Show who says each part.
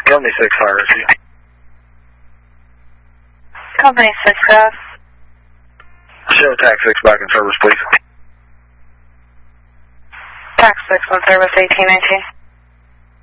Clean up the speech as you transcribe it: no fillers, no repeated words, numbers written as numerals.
Speaker 1: Company 6 Fire Rescue.
Speaker 2: Company 6 F.
Speaker 1: Show TAC 6 back in service, please.
Speaker 2: TAC 6 on service 1819.